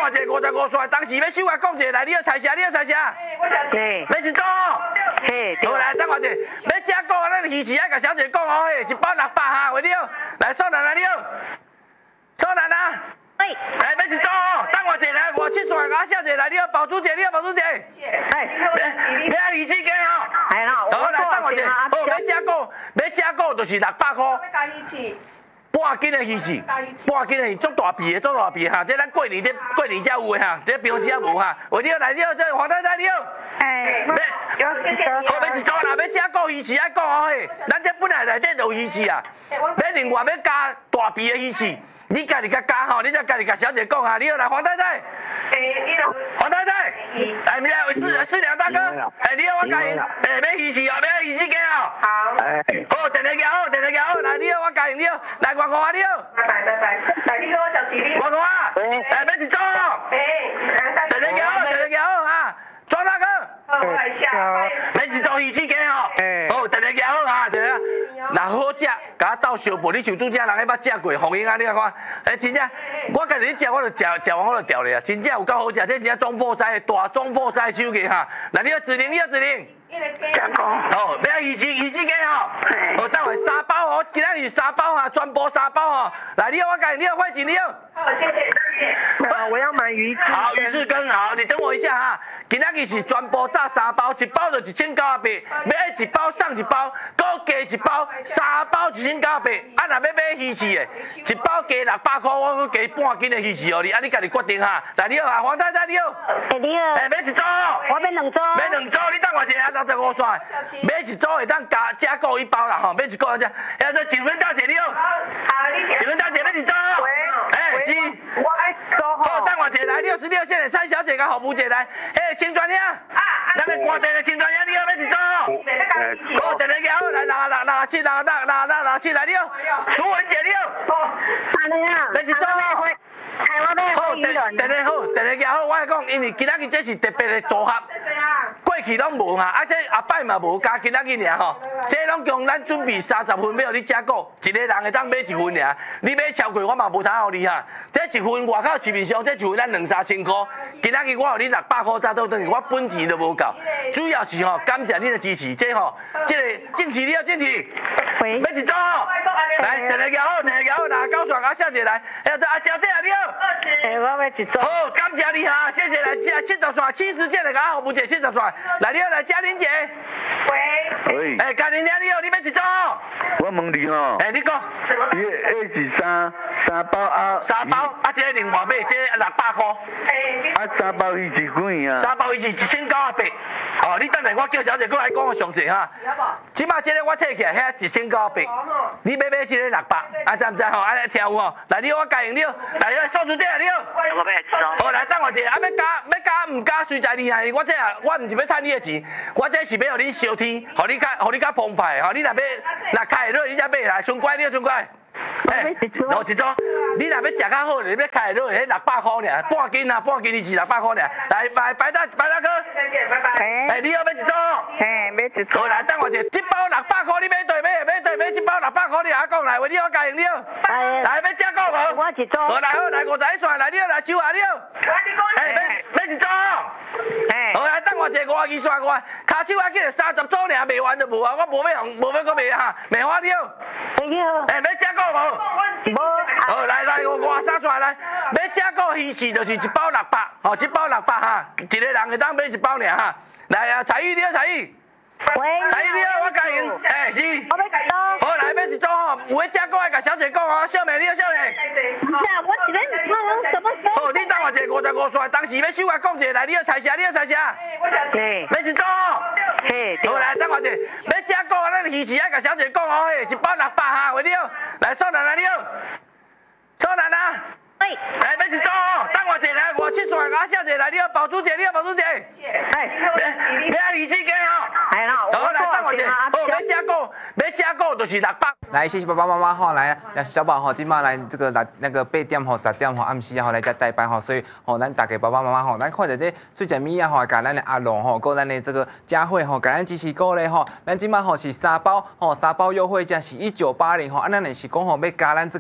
我一个55岁，当时要手我讲一下，来，你要猜啥？你要猜啥？ 我想吃。 要一组。 嘿， 好来，等我一下，要吃股啊，咱鱼翅爱甲小姐讲哦，嘿，一包600哈，为了，来苏楠啊，你好，苏楠啊。来，要一组哦，等我一下来，57岁啊，小姐来，你好，宝珠姐，你好，宝珠姐。要鱼翅鸡哦。 系啦， 好来，等我一下，好，要吃股就是600块。 要加鱼翅。 半斤的鱼翅，半斤的鱼，足大皮的，足大皮哈！这咱过年才有的哈，这平时也无哈。为了来了，这黄太太你好。 谢谢你。 好，要一组啦，要吃股鱼翅爱讲哦嘿，咱这本来内底就有鱼翅啊，要另外要加大皮的鱼翅，你家己甲加吼，你再家己甲小姐讲哈。你好，来黄太太。黄太太，来，唔是四两大哥，你好，我教你，要鱼翅哦，要鱼翅鸡哦。好，电话好，电话好，来，你好，我教你，你好，来外国啊，你好。 来，你好，小琪，你好。 外国啊，要一组哦。电话好哈，庄大哥。 我来下。 要一组鱼翅鸡哦。好，电话好哈，对啊。若好食，甲我斗相报，你像拄则人迄捌食过，红英啊，你看，真正，我家己食，我就食完我就掉咧啊，真正有够好食，这真正中破西大中破西手艺哈。来，你要指令，你要指令。好，要鱼翅鸡吼，好，等下3包哦，今仔日3包哈，全部3包哦。来，你好，我教你，你好，慧锦，你好。 好，谢谢。 我要买鱼翅。 好，鱼翅羹好，你等我一下哈。今仔日是全部炸3包，一包就1900，买一包送一包，搁加一包，3包1900。啊，若要买鱼翅的，一包加600块，我搁加半斤的鱼翅哦你，啊你家己决定哈。来，你好啊，黄太太你好。 你好。 要一组。 我要2组。 要2组，你等我一下，65岁。买一组会当加购1包啦吼，买一个只。要做锦芬大姐你好。 好，你锦芬大姐要一组。是。 我爱做好，等我一下来，66线的蔡小姐甲服务姐来，青泉兄，咱的歌店的青泉兄你好，要一组。好，电话好，来67来你好，苏文姐你好。要一组。好，电话好，电话好，我来讲，因为今仔日这是特别的组合，过去拢无哈，啊这后摆嘛无加今仔日尔吼，这拢共咱准备30份要互你吃过，一个人会当买1份尔，你买超过我嘛无通互你哈，这1份外口市面上这1份咱2、3千块，今仔日我互你600块早倒等于我本钱都无够，主要是吼感谢你的支持，这吼这个正气你好正气，要一组，来电话好，来高爽啊小姐来，还有这阿娇姐啊你好。 我要一组。 好，感谢你哈，谢谢来70岁70件的甲服务姐70岁，来你好来嘉玲姐。 喂。 嘉玲姐你好，你要一组？ 我问你吼。 你讲。 伊是3包啊。 3包啊，这另外买这600块。 啊，3包鱼翅几啊 ？3包鱼翅1900。哦，你等下我叫小姐过来讲个详细哈。即摆这个我摕起来，遐1900。你要买这个600，啊，知唔知吼？啊，来听有吼？来你好，我嘉玲你好，来数字这你好。 我要一组。 好，来等我一下，啊，要加唔加随在你啊！我这啊，我唔是要趁你的钱，我这是要互你烧天，互你较澎湃，吼！你若开热，你才买来。春乖，你好，春乖。一组。你若要食较好，你要开热，迄600块尔，半斤鱼翅600块尔。来，白大哥。 再见，拜拜。 你好，要一组。 要一组。 好，来等我一下，这包600块，你买对买一包600块，你阿讲来，你好，嘉玲你好。来，要吃够无？ 我一组。 好，来51串，来你好，来手啊你好。要一组。好，来等我一下52串我，骹手啊，记得30组尔，卖完就无啊，我无要搁卖哈，梅花你好。 你好。 要吃够无？好，来53串来，要吃够鱼翅就是1包600，吼，1包600哈，一个人会当买1包尔哈。来啊，彩玉你好，彩玉。彩玉你好，我嘉玲，是。 我要一组。 好，来买一组吼，有要吃够爱甲小姐讲哦，小妹你好，小妹。 我一个什么？ 好，你等我一下55岁，当时要手我讲一下，来你好猜啥？ 我想吃。 要一组。好，来等我一下，要吃够咱鱼翅爱甲小姐讲哦，1包600哈，为你好。来，苏楠啊你好。苏楠啊。要一组哦，等我一下来57岁啊小姐来，你好，宝珠姐你好，宝珠姐。要鱼翅鸡哦。好，来等我一下，好，要吃够就是600。 来，谢谢爸爸妈妈哈，来小宝哈，今晚来这个那个8点吼、10点吼、暗时吼来遮代班吼，所以吼咱大家爸爸妈妈吼，咱看着这水食米啊吼，甲咱的阿龙吼，跟咱的这个佳慧吼，甲咱支持鼓励吼，咱今晚吼是3包吼，3包优惠价是1980吼，啊咱若是讲吼要加咱这个。